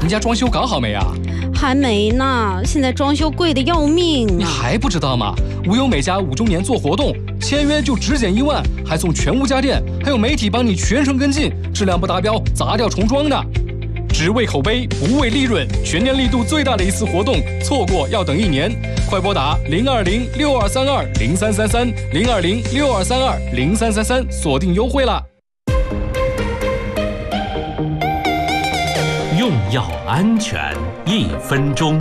你家装修搞好没啊？ 还没呢，现在装修贵得要命你还不知道吗？无忧美家5周年做活动，签约就只减1万，还送全屋家电，还有媒体帮你全程跟进，质量不达标砸掉重装的。只为口碑，不为利润，全年力度最大的一次活动，错过要等1年。快拨打020-6232-0333，020-6232-0333，锁定优惠啦！ 用药安全1分钟。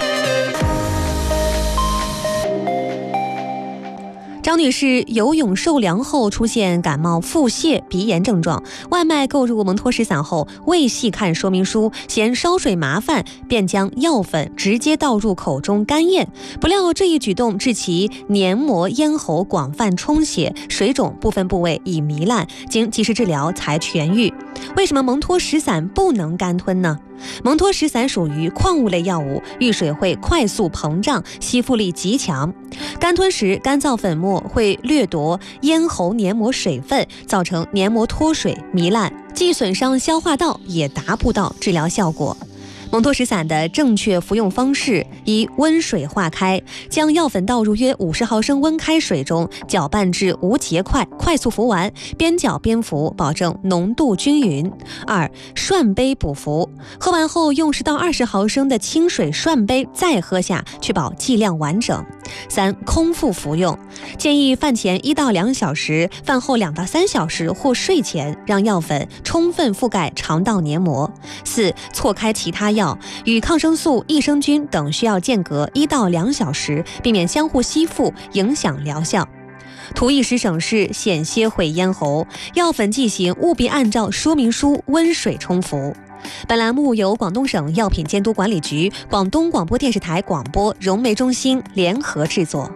张女士游泳受凉后出现感冒、腹泻、鼻炎症状，外卖购入蒙脱石散后未细看说明书，嫌烧水麻烦，便将药粉直接倒入口中干咽。不料这一举动致其黏膜、咽喉广泛充血，水肿部分部位已糜烂，经及时治疗才痊愈。为什么蒙脱石散不能干吞呢？蒙脱石散属于矿物类药物，遇水会快速膨胀，吸附力极强。干吞时，干燥粉末会掠夺咽喉黏膜水分，造成黏膜脱水、糜烂，既损伤消化道，也达不到治疗效果。蒙脱石散的正确服用方式：一、温水化开，将药粉倒入约50毫升温开水中，搅拌至无结块，快速服完，边搅边服，保证浓度均匀。二、涮杯补服，喝完后用10到20毫升的清水涮杯再喝下，确保剂量完整。三、空腹服用，建议饭前1到2小时，饭后2到3小时或睡前，让药粉充分覆盖肠道黏膜。四、错开其他药，与抗生素、益生菌等需要间隔1到2小时，避免相互吸附，影响疗效。图一时省事，险些毁咽喉。药粉剂型务必按照说明书温水冲服。本栏目由广东省药品监督管理局、广东广播电视台广播、融媒中心联合制作。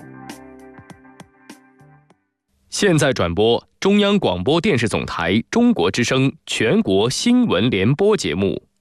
现在转播中央广播电视总台中国之声全国新闻联播节目。